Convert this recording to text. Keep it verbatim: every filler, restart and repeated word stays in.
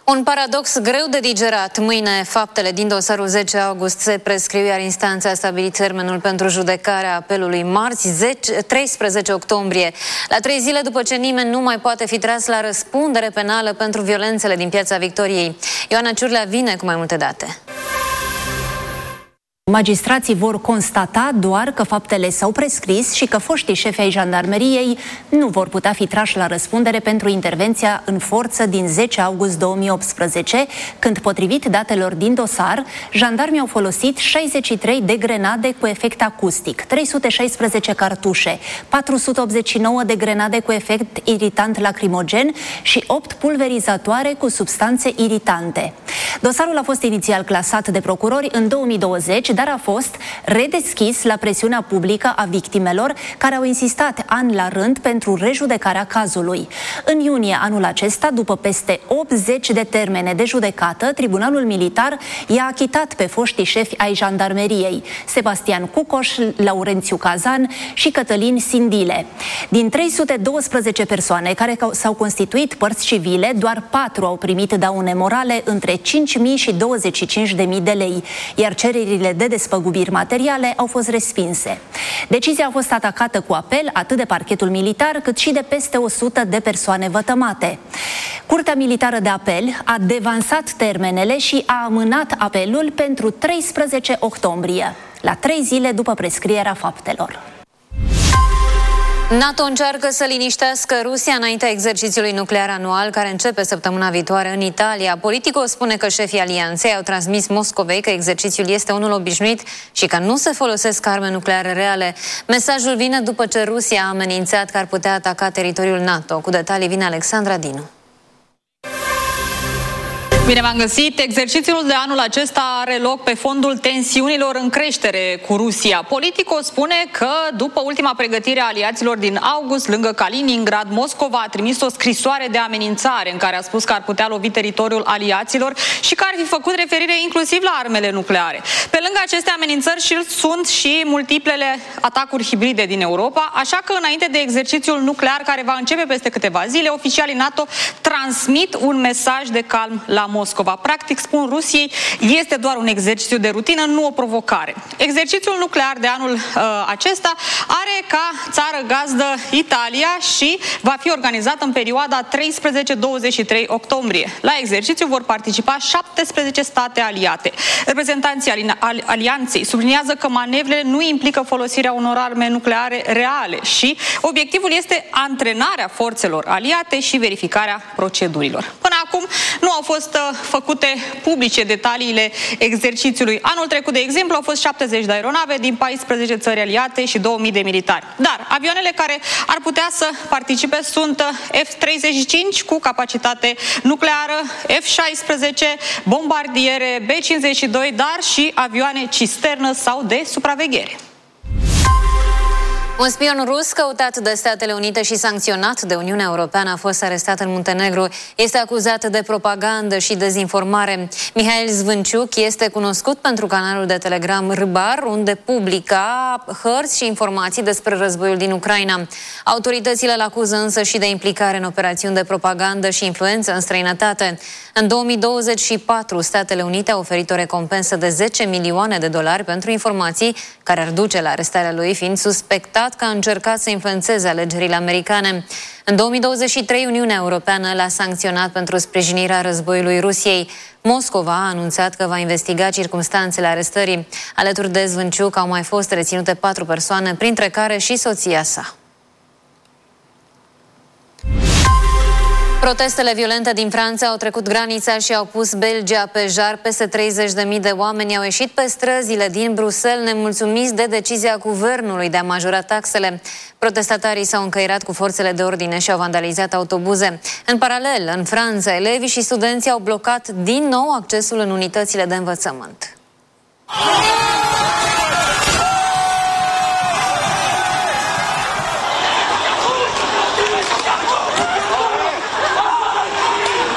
Un paradox greu de digerat. Mâine, faptele din dosarul zece august se prescriu, iar instanța a stabilit termenul pentru judecarea apelului marți, treisprezece octombrie. La trei zile după ce nimeni nu mai poate fi tras la răspundere penală pentru violențele din Piața Victoriei. Ioana Ciurlea vine cu mai multe date. Magistrații vor constata doar că faptele s-au prescris și că foștii șefi ai jandarmeriei nu vor putea fi trași la răspundere pentru intervenția în forță din zece august două mii optsprezece, când, potrivit datelor din dosar, jandarmii au folosit șaizeci și trei de grenade cu efect acustic, trei sute șaisprezece cartușe, patru sute optzeci și nouă de grenade cu efect iritant lacrimogen și opt pulverizatoare cu substanțe iritante. Dosarul a fost inițial clasat de procurori în două mii douăzeci, dar a fost redeschis la presiunea publică a victimelor, care au insistat ani la rând pentru rejudecarea cazului. În iunie anul acesta, după peste optzeci de termene de judecată, Tribunalul Militar i-a achitat pe foștii șefi ai jandarmeriei, Sebastian Cucoș, Laurențiu Cazan și Cătălin Sindile. Din trei sute douăsprezece persoane care s-au constituit părți civile, doar patru au primit daune morale între cinci mii și douăzeci și cinci de mii de lei, iar cererile de despăgubiri materiale au fost respinse. Decizia a fost atacată cu apel atât de parchetul militar cât și de peste o sută de persoane vătămate. Curtea Militară de Apel a devansat termenele și a amânat apelul pentru treisprezece octombrie, la trei zile după prescrierea faptelor. NATO încearcă să liniștească Rusia înaintea exercițiului nuclear anual care începe săptămâna viitoare în Italia. Politico spune că șefii alianței au transmis Moscovei că exercițiul este unul obișnuit și că nu se folosesc arme nucleare reale. Mesajul vine după ce Rusia a amenințat că ar putea ataca teritoriul NATO. Cu detalii vine Alexandra Dinu. Bine v-am găsit! Exercițiul de anul acesta are loc pe fondul tensiunilor în creștere cu Rusia. Politico spune că după ultima pregătire a aliaților din august, lângă Kaliningrad, Moscova a trimis o scrisoare de amenințare în care a spus că ar putea lovi teritoriul aliaților și că ar fi făcut referire inclusiv la armele nucleare. Pe lângă aceste amenințări sunt și multiplele atacuri hibride din Europa, așa că înainte de exercițiul nuclear care va începe peste câteva zile, oficialii NATO transmit un mesaj de calm la Moscova. Practic, spun Rusiei, este doar un exercițiu de rutină, nu o provocare. Exercițiul nuclear de anul uh, acesta are ca țară gazdă Italia și va fi organizat în perioada treisprezece douăzeci și trei octombrie. La exercițiu vor participa șaptesprezece state aliate. Reprezentanții ali ali alianței subliniază că manevrele nu implică folosirea unor arme nucleare reale și obiectivul este antrenarea forțelor aliate și verificarea procedurilor. Până acum nu au fost făcute publice detaliile exercițiului. Anul trecut, de exemplu, au fost șaptezeci de aeronave din paisprezece țări aliate și două mii de militari. Dar avioanele care ar putea să participe sunt F treizeci și cinci cu capacitate nucleară, F șaisprezece, bombardiere, B cincizeci și doi, dar și avioane cisternă sau de supraveghere. Un spion rus căutat de Statele Unite și sancționat de Uniunea Europeană a fost arestat în Muntenegru. Este acuzat de propagandă și dezinformare. Mihail Zvânciuc este cunoscut pentru canalul de Telegram Râbar, unde publica hărți și informații despre războiul din Ucraina. Autoritățile îl acuză însă și de implicare în operațiuni de propagandă și influență în străinătate. În două mii douăzeci și patru, Statele Unite au oferit o recompensă de zece milioane de dolari pentru informații care ar duce la arestarea lui, fiind suspectat că a încercat să influențeze alegerile americane. În două mii douăzeci și trei, Uniunea Europeană l-a sancționat pentru sprijinirea războiului Rusiei. Moscova a anunțat că va investiga circumstanțele arestării. Alături de Zvânciuc au mai fost reținute patru persoane, printre care și soția sa. Protestele violente din Franța au trecut granița și au pus Belgia pe jar. Peste treizeci de mii de oameni au ieșit pe străzile din Bruxelles nemulțumiți de decizia guvernului de a majora taxele. Protestatarii s-au încăierat cu forțele de ordine și au vandalizat autobuze. În paralel, în Franța, elevii și studenții au blocat din nou accesul în unitățile de învățământ.